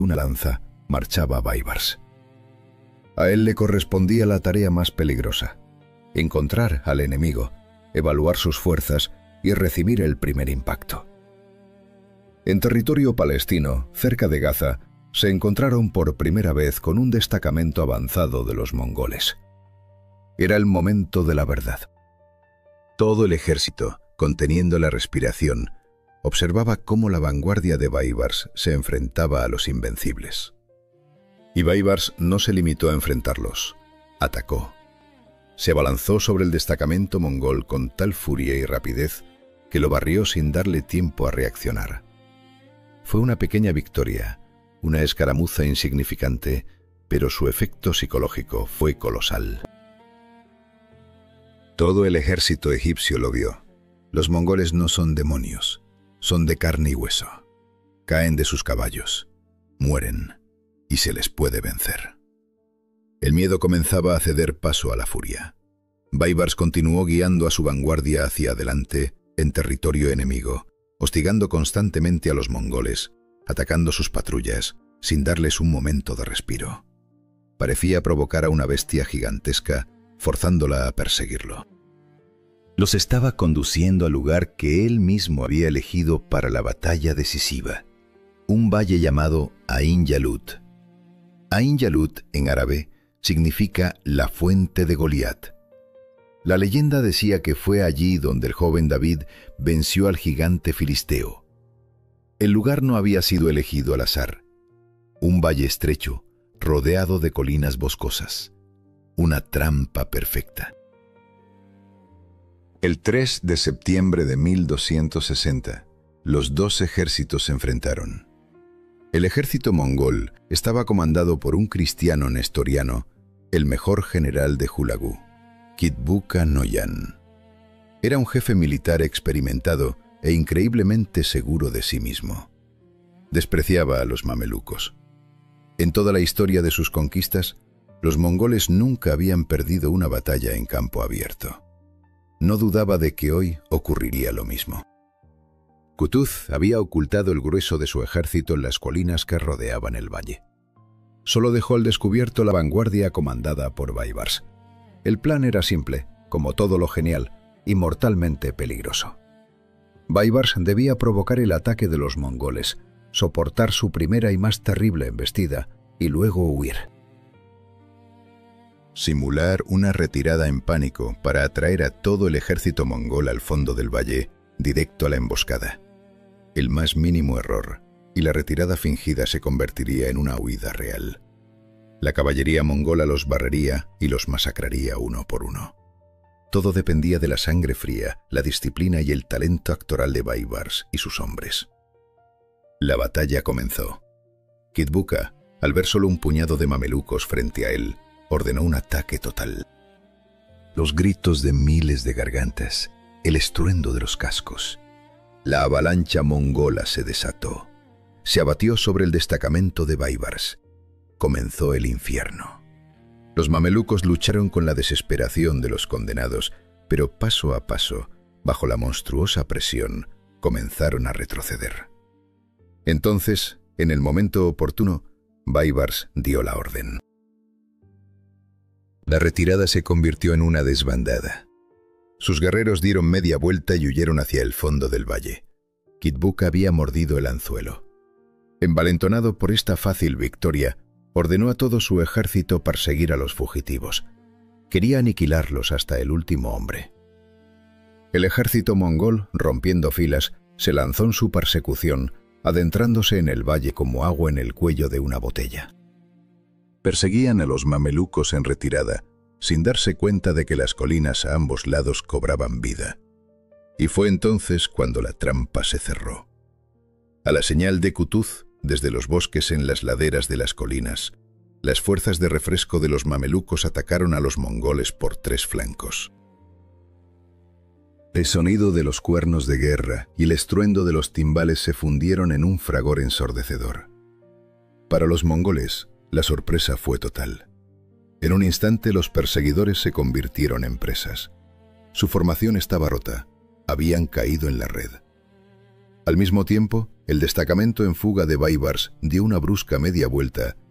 una lanza, marchaba Baibars. A él le correspondía la tarea más peligrosa: encontrar al enemigo, evaluar sus fuerzas y recibir el primer impacto. En territorio palestino, cerca de Gaza, se encontraron por primera vez con un destacamento avanzado de los mongoles. Era el momento de la verdad. Todo el ejército, conteniendo la respiración, observaba cómo la vanguardia de Baibars se enfrentaba a los invencibles. Y Baibars no se limitó a enfrentarlos, atacó. Se abalanzó sobre el destacamento mongol con tal furia y rapidez que lo barrió sin darle tiempo a reaccionar. Fue una pequeña victoria, una escaramuza insignificante, pero su efecto psicológico fue colosal. Todo el ejército egipcio lo vio. Los mongoles no son demonios, son de carne y hueso. Caen de sus caballos, mueren, y se les puede vencer. El miedo comenzaba a ceder paso a la furia. Baibars continuó guiando a su vanguardia hacia adelante, en territorio enemigo, hostigando constantemente a los mongoles, atacando sus patrullas, sin darles un momento de respiro. Parecía provocar a una bestia gigantesca, forzándola a perseguirlo. Los estaba conduciendo al lugar que él mismo había elegido para la batalla decisiva, un valle llamado Ain Yalut. Ain Yalut, en árabe, significa la fuente de Goliat. La leyenda decía que fue allí donde el joven David venció al gigante filisteo. El lugar no había sido elegido al azar. Un valle estrecho, rodeado de colinas boscosas. Una trampa perfecta. El 3 de septiembre de 1260, los dos ejércitos se enfrentaron. El ejército mongol estaba comandado por un cristiano nestoriano, el mejor general de Hulagu, Kitbuka Noyan. Era un jefe militar experimentado e increíblemente seguro de sí mismo. Despreciaba a los mamelucos. En toda la historia de sus conquistas, los mongoles nunca habían perdido una batalla en campo abierto. No dudaba de que hoy ocurriría lo mismo. Qutuz había ocultado el grueso de su ejército en las colinas que rodeaban el valle. Solo dejó al descubierto la vanguardia comandada por Baibars. El plan era simple, como todo lo genial, y mortalmente peligroso. Baibars debía provocar el ataque de los mongoles, soportar su primera y más terrible embestida, y luego huir. Simular una retirada en pánico para atraer a todo el ejército mongol al fondo del valle, directo a la emboscada. El más mínimo error, y la retirada fingida se convertiría en una huida real. La caballería mongola los barrería y los masacraría uno por uno. Todo dependía de la sangre fría, la disciplina y el talento actoral de Baibars y sus hombres. La batalla comenzó. Kitbuka, al ver solo un puñado de mamelucos frente a él, ordenó un ataque total. Los gritos de miles de gargantas, el estruendo de los cascos. La avalancha mongola se desató. Se abatió sobre el destacamento de Baibars. Comenzó el infierno. Los mamelucos lucharon con la desesperación de los condenados, pero paso a paso, bajo la monstruosa presión, comenzaron a retroceder. Entonces, en el momento oportuno, Baibars dio la orden. La retirada se convirtió en una desbandada. Sus guerreros dieron media vuelta y huyeron hacia el fondo del valle. Kitbuka había mordido el anzuelo. Envalentonado por esta fácil victoria, ordenó a todo su ejército perseguir a los fugitivos. Quería aniquilarlos hasta el último hombre. El ejército mongol, rompiendo filas, se lanzó en su persecución, adentrándose en el valle como agua en el cuello de una botella. Perseguían a los mamelucos en retirada, sin darse cuenta de que las colinas a ambos lados cobraban vida. Y fue entonces cuando la trampa se cerró. A la señal de Qutuz, desde los bosques en las laderas de las colinas, las fuerzas de refresco de los mamelucos atacaron a los mongoles por 3 flancos. El sonido de los cuernos de guerra y el estruendo de los timbales se fundieron en un fragor ensordecedor. Para los mongoles, la sorpresa fue total. En un instante los perseguidores se convirtieron en presas. Su formación estaba rota, habían caído en la red. Al mismo tiempo, El destacamento en fuga de Baibars dio una brusca media vuelta